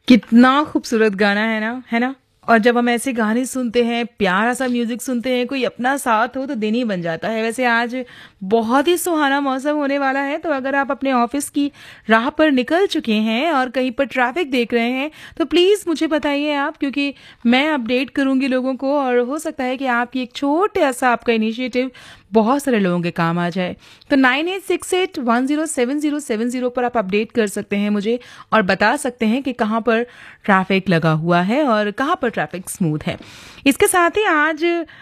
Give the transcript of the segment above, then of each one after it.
कितना खूबसूरत गाना है ना, है ना। और जब हम ऐसे गाने सुनते हैं, प्यारा सा म्यूजिक सुनते हैं, कोई अपना साथ हो तो दिन ही बन जाता है। वैसे आज बहुत ही सुहाना मौसम होने वाला है, तो अगर आप अपने ऑफिस की राह पर निकल चुके हैं और कहीं पर ट्रैफिक देख रहे हैं तो प्लीज़ मुझे बताइए आप, क्योंकि मैं अपडेट करूंगी लोगों को और हो सकता है कि आपकी एक छोटा सा आपका इनिशिएटिव बहुत सारे लोगों के काम आ जाए। तो 9868107070 पर आप अपडेट कर सकते हैं मुझे और बता सकते हैं कि कहाँ पर ट्रैफिक लगा हुआ है और कहाँ पर ट्रैफिक स्मूथ है। इसके साथ ही आज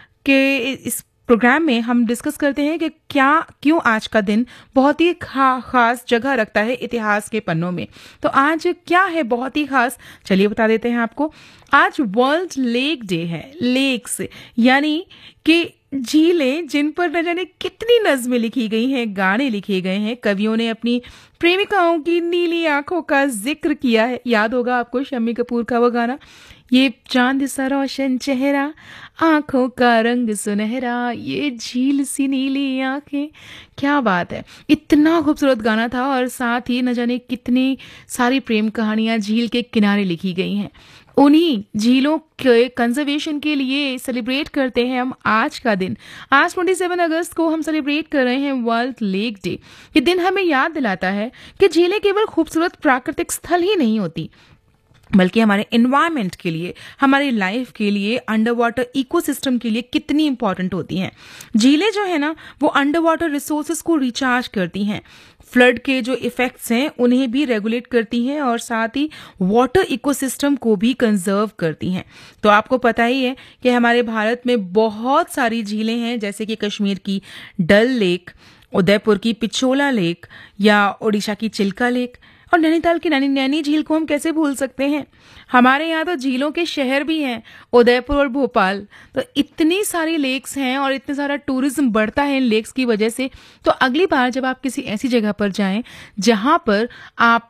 के इस प्रोग्राम में हम डिस्कस करते हैं कि क्यों आज का दिन बहुत ही खास जगह रखता है इतिहास के पन्नों में। तो आज क्या है बहुत ही खास, चलिए बता देते हैं आपको। आज वर्ल्ड लेक डे है। लेक्स यानी कि झीलें जिन पर न जाने कितनी नज़्में लिखी गई हैं, गाने लिखे गए हैं। कवियों ने अपनी प्रेमिकाओं की नीली आंखों का जिक्र किया है। याद होगा आपको शम्मी कपूर का वो गाना, ये चांद सा रोशन चेहरा, आंखों का रंग सुनहरा, ये झील सी नीली आंखें। क्या बात है, इतना खूबसूरत गाना था। और साथ ही न जाने कितनी सारी प्रेम कहानियां झील के किनारे लिखी गई हैं। उन्हीं झीलों के कंजर्वेशन के लिए सेलिब्रेट करते हैं हम आज का दिन। आज 27 अगस्त को हम सेलिब्रेट कर रहे हैं वर्ल्ड लेक डे। ये दिन हमें याद दिलाता है कि झीलें केवल खूबसूरत प्राकृतिक स्थल ही नहीं होती, बल्कि हमारे एनवायरनमेंट के लिए, हमारी लाइफ के लिए, अंडर वाटर इकोसिस्टम के लिए कितनी इंपॉर्टेंट होती हैं। झीलें जो है ना, वो अंडर वाटर रिसोर्सेज को रिचार्ज करती हैं, फ्लड के जो इफेक्ट्स हैं उन्हें भी रेगुलेट करती हैं और साथ ही वाटर इकोसिस्टम को भी कंजर्व करती हैं। तो आपको पता ही है कि हमारे भारत में बहुत सारी झीलें हैं, जैसे कि कश्मीर की डल लेक, उदयपुर की पिछोला लेक या ओडिशा की चिल्का लेक और नैनीताल की नैनी झील को हम कैसे भूल सकते हैं। हमारे यहाँ तो झीलों के शहर भी हैं, उदयपुर और भोपाल। तो इतनी सारी लेक्स हैं और इतना सारा टूरिज्म बढ़ता है इन लेक्स की वजह से। तो अगली बार जब आप किसी ऐसी जगह पर जाएं जहां पर आप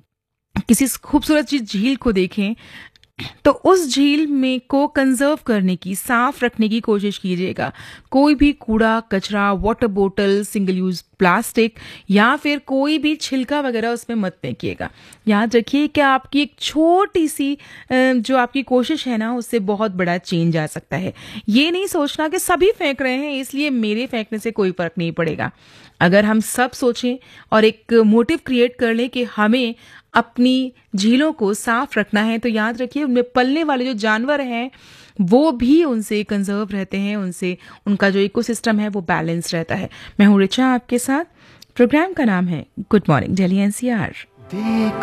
किसी खूबसूरत झील को देखें, तो उस झील में को कंजर्व करने की, साफ रखने की कोशिश कीजिएगा। कोई भी कूड़ा कचरा, वाटर बोतल, सिंगल यूज प्लास्टिक या फिर कोई भी छिलका वगैरह उसमें मत फेंकिएगा। याद रखिए कि आपकी एक छोटी सी जो आपकी कोशिश है ना, उससे बहुत बड़ा चेंज आ सकता है। ये नहीं सोचना कि सभी फेंक रहे हैं इसलिए मेरे फेंकने से कोई फर्क नहीं पड़ेगा। अगर हम सब सोचें और एक मोटिव क्रिएट कर लें कि हमें अपनी झीलों को साफ रखना है, तो याद रखिए उनमें पलने वाले जो जानवर हैं वो भी उनसे कंजर्व रहते हैं, उनसे उनका जो इकोसिस्टम है वो बैलेंस रहता है। मैं हूँ रिचा आपके साथ। प्रोग्राम का नाम है गुड मॉर्निंग दिल्ली एनसीआर।